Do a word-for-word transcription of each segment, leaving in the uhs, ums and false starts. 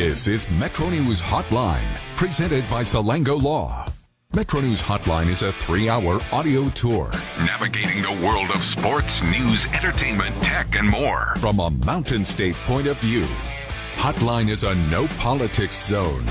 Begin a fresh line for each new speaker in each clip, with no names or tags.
This is Metro News Hotline, presented by Salango Law. Metro News Hotline is a three-hour audio tour navigating the world of sports, news, entertainment, tech, and more from a Mountain State point of view. Hotline is a no-politics zone.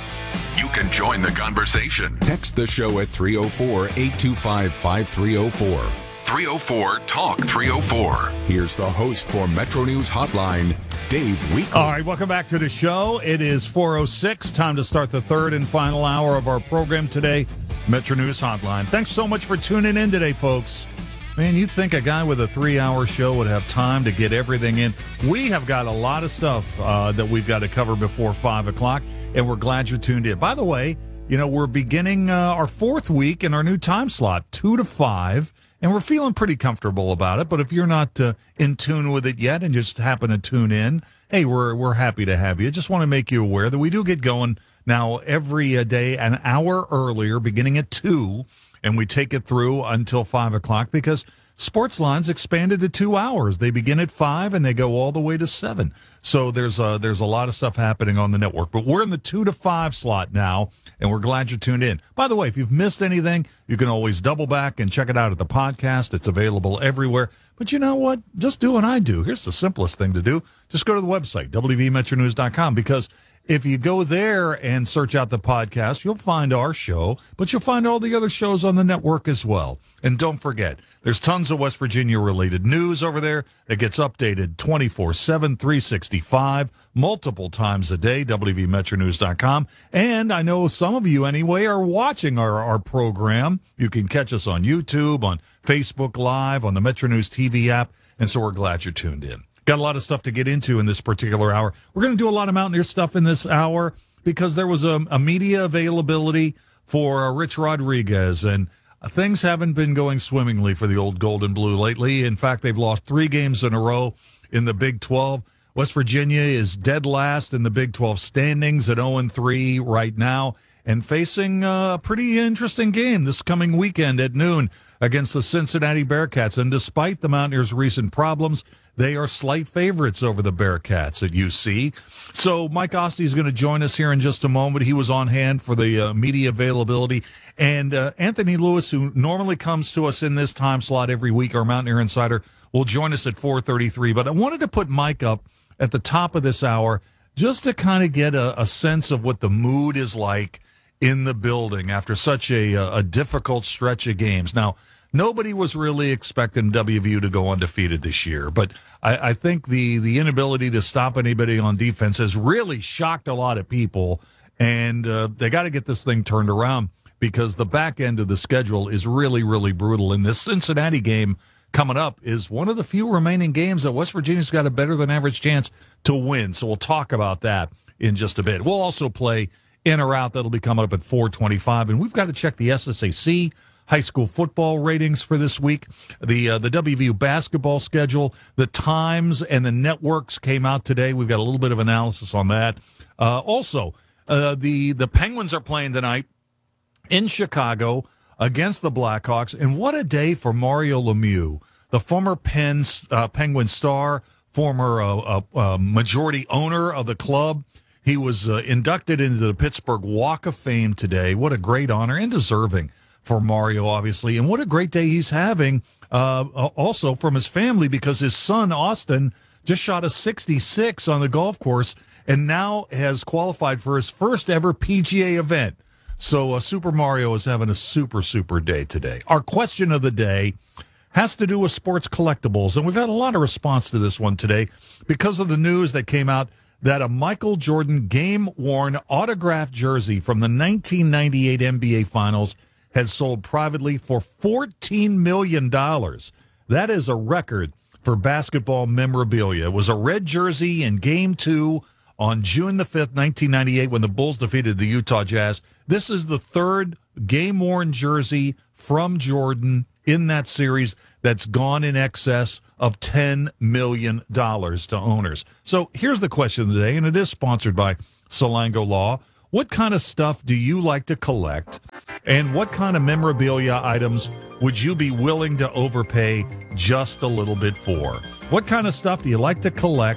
You can join the conversation. Text the show at three oh four, eight two five, five three oh four. three oh four, talk three oh four. Here's the host for Metro News Hotline, Dave Weekley.
All right, welcome back to the show. It is four oh six, time to start the third and final hour of our program today, Metro News Hotline. Thanks so much for tuning in today, folks. Man, you'd think a guy with a three-hour show would have time to get everything in. We have got a lot of stuff uh, that we've got to cover before five o'clock, and we're glad you're tuned in. By the way, you know, we're beginning uh, our fourth week in our new time slot, two to five, and we're feeling pretty comfortable about it. But if you're not uh, in tune with it yet and just happen to tune in, hey, we're we're happy to have you. Just want to make you aware that we do get going now every uh, day an hour earlier, beginning at two, and we take it through until five o'clock because Sports Lines expanded to two hours. They begin at five and they go all the way to seven. So there's a, there's a lot of stuff happening on the network. But we're in the two to five slot now, and we're glad you're tuned in. By the way, if you've missed anything, you can always double back and check it out at the podcast. It's available everywhere. But you know what? Just do what I do. Here's the simplest thing to do. Just go to the website, w v metro news dot com, because if you go there and search out the podcast, you'll find our show, but you'll find all the other shows on the network as well. And don't forget, there's tons of West Virginia-related news over there that gets updated twenty-four seven, three sixty-five, multiple times a day, w v metro news dot com. And I know some of you, anyway, are watching our, our program. You can catch us on YouTube, on Facebook Live, on the Metro News T V app, and so we're glad you're tuned in. Got a lot of stuff to get into in this particular hour. We're going to do a lot of Mountaineer stuff in this hour because there was a, a media availability for uh, Rich Rodriguez, and uh, things haven't been going swimmingly for the old Gold and Blue lately. In fact, they've lost three games in a row in the Big twelve. West Virginia is dead last in the Big twelve standings at oh and three right now and facing a pretty interesting game this coming weekend at noon against the Cincinnati Bearcats. And despite the Mountaineers' recent problems, they are slight favorites over the Bearcats at U C. So Mike Oste is going to join us here in just a moment. He was on hand for the uh, media availability. And uh, Anthony Lewis, who normally comes to us in this time slot every week, our Mountaineer Insider, will join us at four thirty-three. But I wanted to put Mike up at the top of this hour just to kind of get a, a sense of what the mood is like in the building after such a, a difficult stretch of games. Now, nobody was really expecting W V U to go undefeated this year, but I, I think the, the inability to stop anybody on defense has really shocked a lot of people, and uh, they got to get this thing turned around because the back end of the schedule is really, really brutal. And this Cincinnati game coming up is one of the few remaining games that West Virginia's got a better than average chance to win. So we'll talk about that in just a bit. We'll also play in or out. That'll be coming up at four twenty-five, and we've got to check the S S A C high school football ratings for this week. The uh, the W V U basketball schedule, the times and the networks came out today. We've got a little bit of analysis on that. Uh, also, uh, the, the Penguins are playing tonight in Chicago against the Blackhawks. And what a day for Mario Lemieux, the former Pens, uh, Penguin star, former uh, uh, uh, majority owner of the club. He was uh, inducted into the Pittsburgh Walk of Fame today. What a great honor and deserving for Mario, obviously. And what a great day he's having uh, also from his family, because his son, Austin, just shot a sixty-six on the golf course and now has qualified for his first ever P G A event. So uh, Super Mario is having a super, super day today. Our question of the day has to do with sports collectibles, and we've had a lot of response to this one today because of the news that came out that a Michael Jordan game-worn autographed jersey from the nineteen ninety-eight N B A Finals has sold privately for fourteen million dollars. That is a record for basketball memorabilia. It was a red jersey in Game two on June the fifth, nineteen ninety-eight, when the Bulls defeated the Utah Jazz. This is the third game-worn jersey from Jordan in that series that's gone in excess of ten million dollars to owners. So here's the question of the day, and it is sponsored by Salango Law. What kind of stuff do you like to collect, and what kind of memorabilia items would you be willing to overpay just a little bit for? What kind of stuff do you like to collect,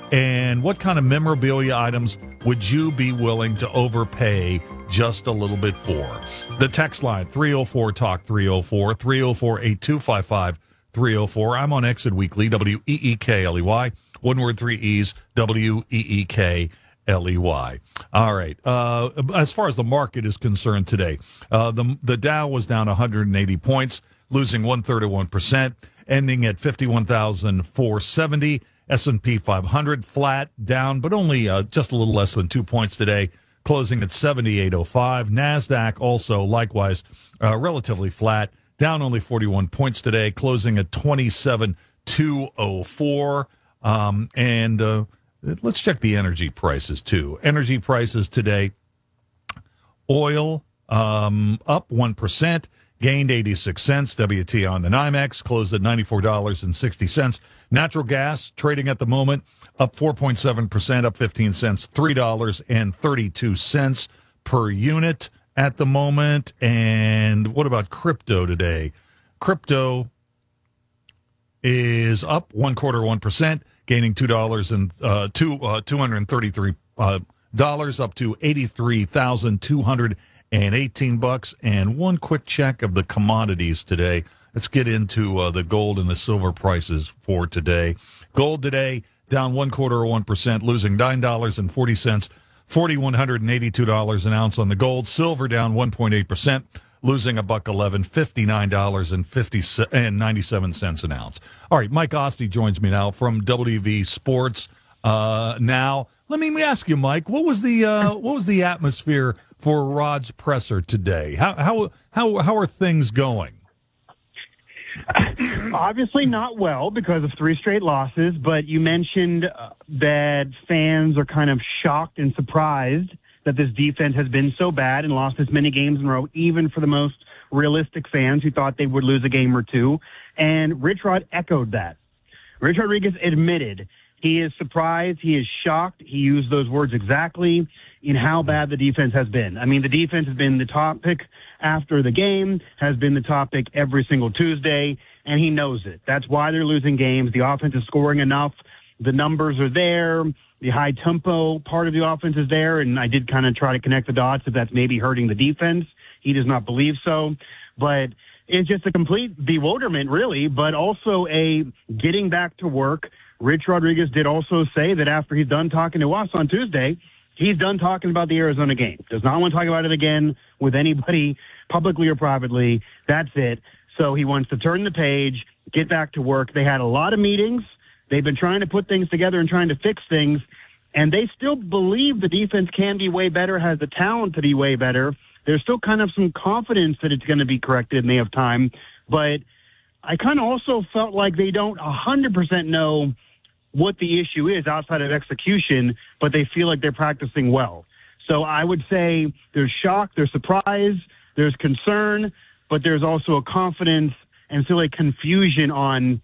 And what kind of memorabilia items would you be willing to overpay just a little bit for? The text line, three oh four talk three oh four, three oh four, eight two five five, three oh four. I'm on Exit Weekly, W E E K L E Y. One word, three E's, W E E K L E Y. All right. Uh, as far as the market is concerned today, uh, the, the Dow was down one hundred eighty points, losing one-third of one percent, ending at fifty-one thousand four hundred seventy. S and P five hundred flat, down, but only uh, just a little less than two points today, closing at seventy-eight oh five. NASDAQ also likewise uh, relatively flat, down only forty-one points today, closing at twenty-seven two oh four. Um, and uh, let's check the energy prices, too. Energy prices today, oil um, up one percent, gained eighty-six cents. W T I on the NYMEX closed at ninety-four dollars and sixty cents. Natural gas trading at the moment up four point seven percent, up fifteen cents, three dollars and thirty-two cents per unit at the moment. And what about crypto today? Crypto is up one quarter one percent, gaining two dollars and uh, two uh, two hundred thirty-three uh, dollars, up to eighty-three thousand two hundred eighteen bucks. And one quick check of the commodities today. Let's get into uh, the gold and the silver prices for today. Gold today down one quarter of one percent, losing nine dollars and forty cents, four thousand one hundred eighty-two dollars an ounce on the gold. Silver down one point eight percent, losing a buck eleven, fifty-nine dollars and fifty and ninety-seven cents an ounce. All right, Mike Ostie joins me now from W V Sports. Uh, now, let me ask you, Mike, what was the uh, what was the atmosphere for Rod's presser today? How how how how are things going?
Obviously not well because of three straight losses, but you mentioned uh, that fans are kind of shocked and surprised that this defense has been so bad and lost as many games in a row, even for the most realistic fans who thought they would lose a game or two. And Rich Rod echoed that. Rich Rodriguez admitted he is surprised, he is shocked, he used those words exactly, in how bad the defense has been. I mean, the defense has been the topic after the game, has been the topic every single Tuesday, and he knows it. That's why they're losing games. The offense is scoring enough. The numbers are there. The high tempo part of the offense is there, and I did kind of try to connect the dots if that's maybe hurting the defense. He does not believe so, but it's just a complete bewilderment, really, but also a getting back to work. Rich Rodriguez did also say that after he's done talking to us on Tuesday, he's done talking about the Arizona game. Does not want to talk about it again with anybody, publicly or privately. That's it. So he wants to turn the page, get back to work. They had a lot of meetings. They've been trying to put things together and trying to fix things, and they still believe the defense can be way better, has the talent to be way better. There's still kind of some confidence that it's going to be corrected and they have time. But I kind of also felt like they don't one hundred percent know what the issue is outside of execution, but they feel like they're practicing well. So I would say there's shock, there's surprise, there's concern, but there's also a confidence and still a confusion on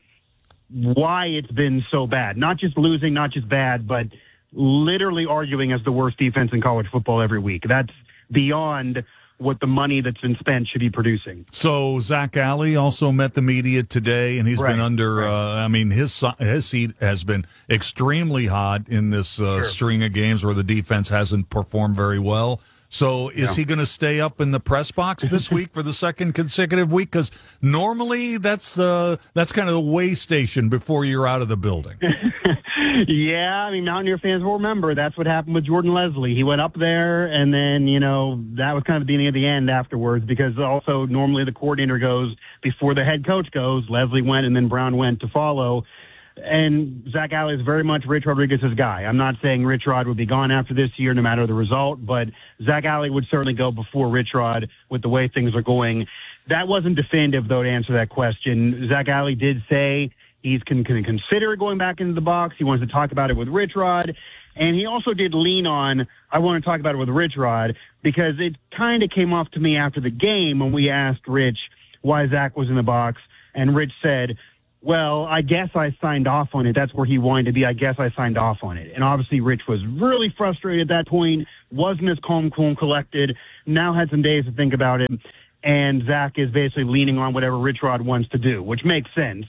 why it's been so bad. Not just losing, not just bad, but literally arguing as the worst defense in college football every week. That's beyond what the money that's been spent should be producing.
So Zach Alley also met the media today, and he's right, been under, right. uh, I mean, his his seat has been extremely hot in this uh, sure. string of games where the defense hasn't performed very well. So is yeah. he going to stay up in the press box this week for the second consecutive week? Because normally that's uh, that's kind of the way station before you're out of the building.
Yeah, I mean, Mountaineer fans will remember that's what happened with Jordan Leslie. He went up there, and then, you know, that was kind of the beginning of the end afterwards, because also normally the coordinator goes before the head coach goes. Leslie went, and then Brown went to follow. And Zach Alley is very much Rich Rodriguez's guy. I'm not saying Rich Rod would be gone after this year no matter the result, but Zach Alley would certainly go before Rich Rod with the way things are going. That wasn't definitive, though, to answer that question. Zach Alley did say he's can, can consider going back into the box. He wants to talk about it with Rich Rod. And he also did lean on, I want to talk about it with Rich Rod, because it kind of came off to me after the game when we asked Rich why Zach was in the box. And Rich said, well, I guess I signed off on it. That's where he wanted to be. I guess I signed off on it. And obviously Rich was really frustrated at that point, wasn't as calm, cool, and collected, now had some days to think about it. And Zach is basically leaning on whatever Rich Rod wants to do, which makes sense.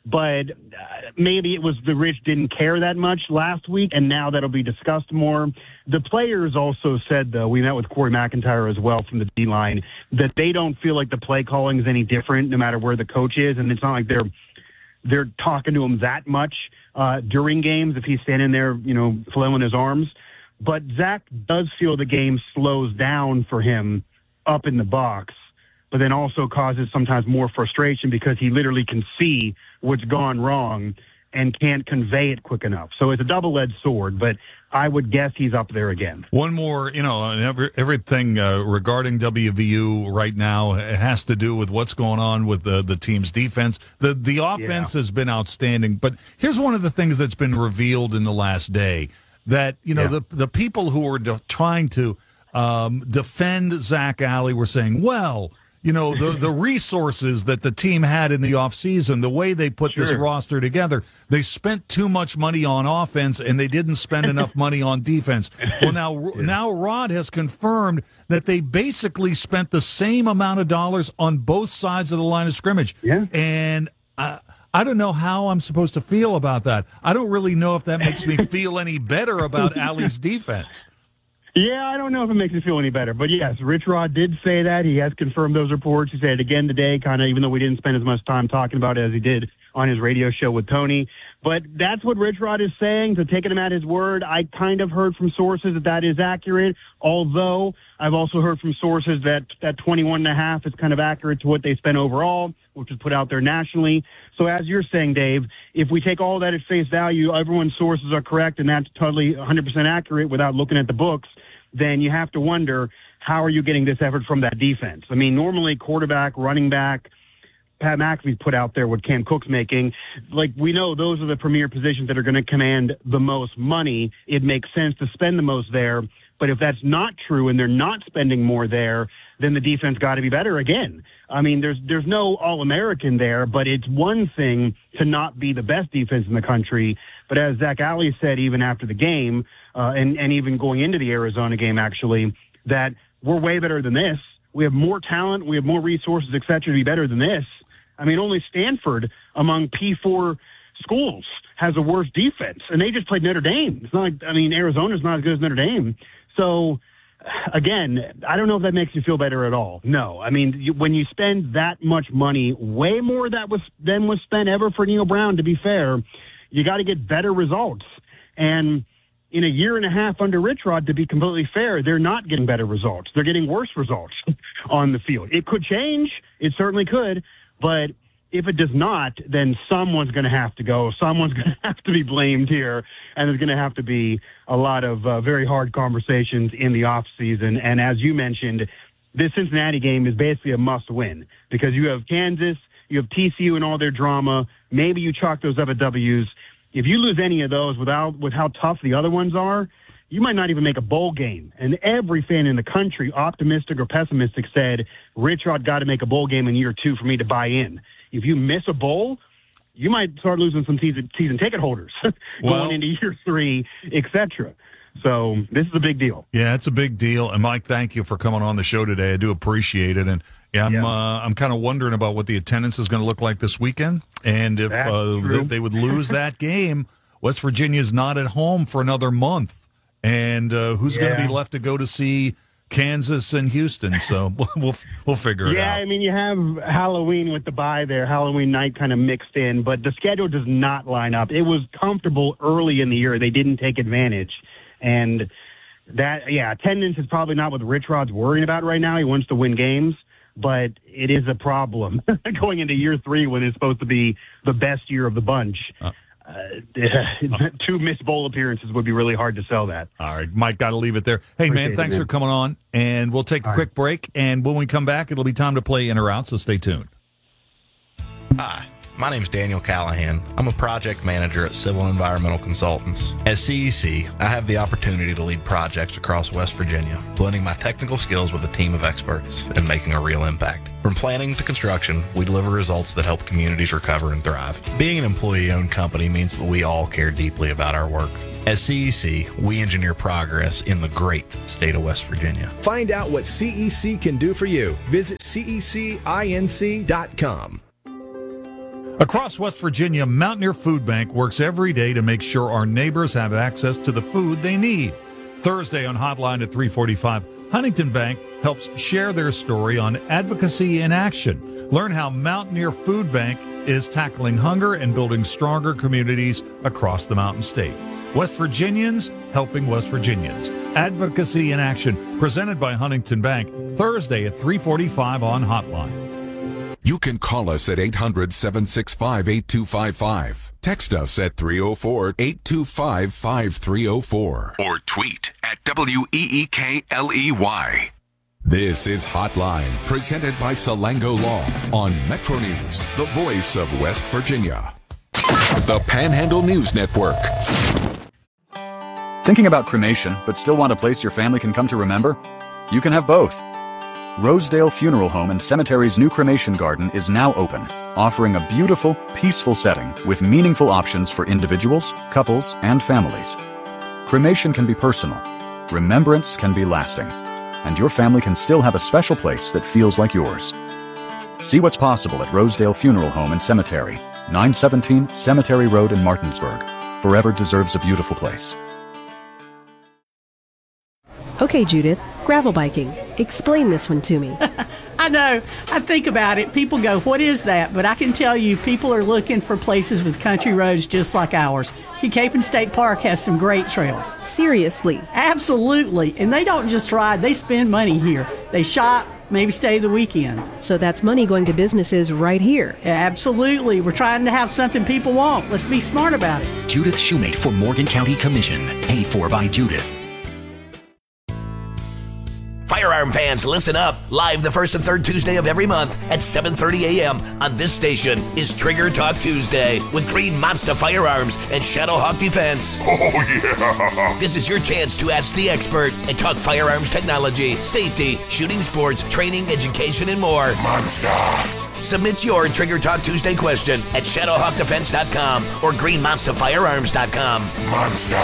But uh, maybe it was the Rich didn't care that much last week, and now that'll be discussed more. The players also said, though, we met with Corey McIntyre as well from the D-line, that they don't feel like the play calling is any different no matter where the coach is, and it's not like they're they're talking to him that much uh, during games if he's standing there, you know, flailing his arms. But Zach does feel the game slows down for him up in the box, but then also causes sometimes more frustration because he literally can see what's gone wrong and can't convey it quick enough. So it's a double-edged sword, but I would guess he's up there again.
One more, you know, every, everything uh, regarding W V U right now has to do with what's going on with the, the team's defense. The the offense yeah. has been outstanding, but here's one of the things that's been revealed in the last day, that, you know, yeah. the, the people who were de- trying to um, defend Zach Alley were saying, well, you know, the, the resources that the team had in the offseason, the way they put sure. this roster together, they spent too much money on offense and they didn't spend enough money on defense. Well, now, yeah. now Rod has confirmed that they basically spent the same amount of dollars on both sides of the line of scrimmage.
Yeah.
And I, I don't know how I'm supposed to feel about that. I don't really know if that makes me feel any better about Alley's defense.
Yeah, I don't know if it makes me feel any better. But, yes, Rich Rod did say that. He has confirmed those reports. He said it again today, kind of, even though we didn't spend as much time talking about it as he did on his radio show with Tony. But that's what Rich Rod is saying, so taking him at his word. I kind of heard from sources that that is accurate, although I've also heard from sources that that twenty-one and a half is kind of accurate to what they spent overall, which was put out there nationally. So as you're saying, Dave, if we take all that at face value, everyone's sources are correct, and that's totally one hundred percent accurate without looking at the books, then you have to wonder, how are you getting this effort from that defense? I mean, normally quarterback, running back, Pat McAfee put out there what Cam Cook's making. Like, we know those are the premier positions that are going to command the most money. It makes sense to spend the most there. But if that's not true and they're not spending more there, then the defense got to be better again. I mean, there's there's no All-American there, but it's one thing to not be the best defense in the country. But as Zach Alley said, even after the game, uh, and, and even going into the Arizona game, actually, that we're way better than this. We have more talent. We have more resources, et cetera, to be better than this. I mean, only Stanford among P four schools has a worse defense, and they just played Notre Dame. It's not like, I mean, Arizona's not as good as Notre Dame. So, again, I don't know if that makes you feel better at all. No. I mean, you, when you spend that much money, way more that was than was spent ever for Neil Brown, to be fair, you got to get better results. And in a year and a half under Rich Rod, to be completely fair, they're not getting better results. They're getting worse results on the field. It could change. It certainly could. But if it does not, then someone's going to have to go. Someone's going to have to be blamed here, and there's going to have to be a lot of uh, very hard conversations in the off season. And as you mentioned, this Cincinnati game is basically a must-win because you have Kansas, you have T C U and all their drama. Maybe you chalk those up at W's. If you lose any of those without with how tough the other ones are, you might not even make a bowl game. And every fan in the country, optimistic or pessimistic, said, Rich Rod got to make a bowl game in year two for me to buy in. If you miss a bowl, you might start losing some season, season ticket holders
well,
going into year three, et cetera. So this is a big deal.
Yeah, it's a big deal. And, Mike, thank you for coming on the show today. I do appreciate it. And, yeah, I'm, yeah. Uh, I'm kind of wondering about what the attendance is going to look like this weekend. And if uh, they, they would lose that game, West Virginia's not at home for another month. And uh, who's yeah. going to be left to go to see Kansas and Houston? So we'll we'll, we'll figure it
yeah,
out.
Yeah, I mean, you have Halloween with the bye there, Halloween night kind of mixed in, but the schedule does not line up. It was comfortable early in the year. They didn't take advantage. And that, yeah, attendance is probably not what Rich Rod's worrying about right now. He wants to win games, but it is a problem going into year three when it's supposed to be the best year of the bunch. Uh, Uh, two missed bowl appearances would be really hard to sell that.
All right, Mike, got to leave it there. Hey, Appreciate man, thanks it, man. for coming on, and we'll take a All quick right. break, and when we come back, it'll be time to play in or out, so stay tuned.
Hi, my name is Daniel Callahan. I'm a project manager at Civil Environmental Consultants. At C E C, I have the opportunity to lead projects across West Virginia, blending my technical skills with a team of experts and making a real impact. From planning to construction, we deliver results that help communities recover and thrive. Being an employee-owned company means that we all care deeply about our work. At C E C, we engineer progress in the great state of West Virginia.
Find out what C E C can do for you. Visit C E C inc dot com.
Across West Virginia, Mountaineer Food Bank works every day to make sure our neighbors have access to the food they need. Thursday on Hotline at three forty-five, Huntington Bank helps share their story on advocacy in action. Learn how Mountaineer Food Bank is tackling hunger and building stronger communities across the Mountain State. West Virginians helping West Virginians. Advocacy in Action, presented by Huntington Bank, Thursday at three forty-five on Hotline.
You can call us at eight hundred, seven six five, eight two five five. Text us at three oh four, eight two five, five three oh four. Or tweet at W E E K L E Y. This is Hotline, presented by Salango Law on Metro News, the voice of West Virginia. The Panhandle News Network.
Thinking about cremation, but still want a place your family can come to remember? You can have both. Rosedale Funeral Home and Cemetery's new cremation garden is now open, offering a beautiful, peaceful setting with meaningful options for individuals, couples, and families. Cremation can be personal. Remembrance can be lasting. And your family can still have a special place that feels like yours. See what's possible at Rosedale Funeral Home and Cemetery, nine seventeen Cemetery Road in Martinsburg. Forever deserves a beautiful place.
Okay, Judith, gravel biking. Explain this one to me.
I know. I think about it. People go, what is that? But I can tell you, people are looking for places with country roads just like ours. Key-Capon State Park has some great trails.
Seriously?
Absolutely. And they don't just ride, they spend money here. They shop, maybe stay the weekend.
So that's money going to businesses right here.
Absolutely. We're trying to have something people want. Let's be smart about it.
Judith Shoemate for Morgan County Commission. Paid for by Judith.
Firearm fans, listen up. Live the first and third Tuesday of every month at seven thirty a.m. on this station is Trigger Talk Tuesday with Green Monster Firearms and Shadowhawk Defense.
Oh, yeah.
This is your chance to ask the expert and talk firearms technology, safety, shooting sports, training, education, and more.
Monster.
Submit your Trigger Talk Tuesday question at shadowhawk defense dot com or green monster firearms dot com.
Monster.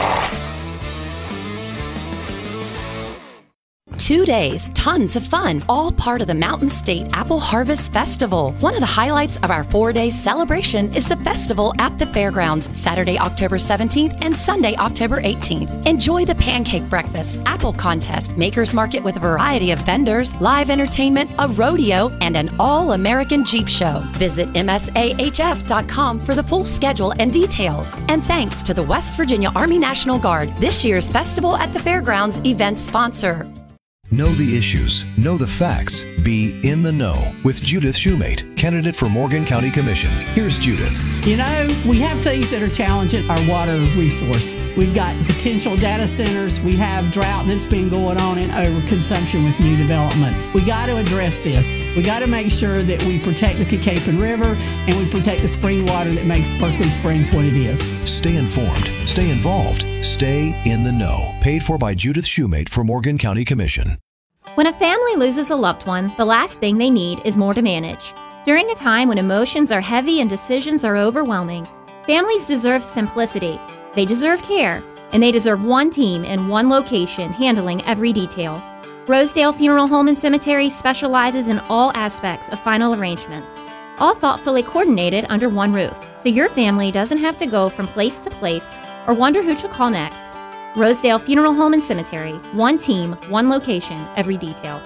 Two days, tons of fun, all part of the Mountain State Apple Harvest Festival. One of the highlights of our four-day celebration is the festival at the fairgrounds, Saturday, October seventeenth and Sunday, October eighteenth. Enjoy the pancake breakfast, apple contest, makers market with a variety of vendors, live entertainment, a rodeo, and an all-American Jeep show. Visit M S A H F dot com for the full schedule and details. And thanks to the West Virginia Army National Guard, this year's Festival at the Fairgrounds event sponsor.
Know the issues, know the facts, be in the know with Judith Shoemate, candidate for Morgan County Commission. Here's Judith.
You know, we have things that are challenging our water resource. We've got potential data centers. We have drought that's been going on and overconsumption with new development. We got to address this. We got to make sure that we protect the Key-Capon River and we protect the spring water that makes Berkeley Springs what it is.
Stay informed, stay involved, stay in the know. Paid for by Judith Shoemate for Morgan County Commission.
When a family loses a loved one, the last thing they need is more to manage. During a time when emotions are heavy and decisions are overwhelming, families deserve simplicity, they deserve care, and they deserve one team in one location handling every detail. Rosedale Funeral Home and Cemetery specializes in all aspects of final arrangements, all thoughtfully coordinated under one roof, so your family doesn't have to go from place to place or wonder who to call next. Rosedale Funeral Home and Cemetery. One team, one location, every detail.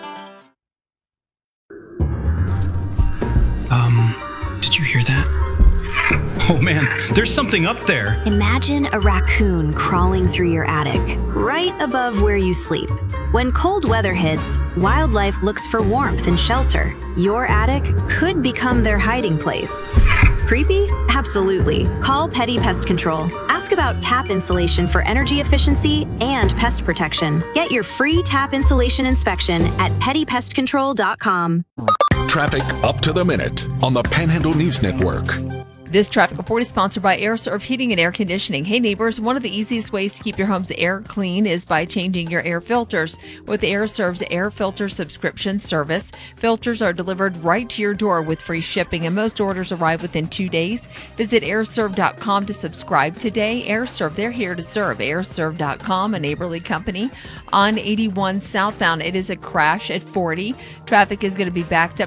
Um, did you hear that? Oh man, there's something up there.
Imagine a raccoon crawling through your attic, right above where you sleep. When cold weather hits, wildlife looks for warmth and shelter. Your attic could become their hiding place. Creepy? Absolutely. Call Petty Pest Control. Ask about tap insulation for energy efficiency and pest protection. Get your free tap insulation inspection at petty pest control dot com.
Traffic up to the minute on the Panhandle News Network.
This traffic report is sponsored by AirServe Heating and Air Conditioning. Hey neighbors, one of the easiest ways to keep your home's air clean is by changing your air filters. With AirServe's air filter subscription service, filters are delivered right to your door with free shipping, and most orders arrive within two days. Visit air serve dot com to subscribe today. AirServe, they're here to serve. air serve dot com, a neighborly company. On eighty-one southbound, it is a crash at forty. Traffic is going to be backed up